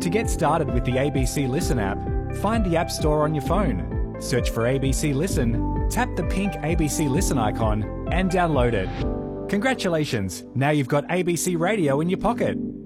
To get started with the ABC Listen app, find the App Store on your phone, search for ABC Listen, tap the pink ABC Listen icon and download it. Congratulations, now you've got ABC Radio in your pocket.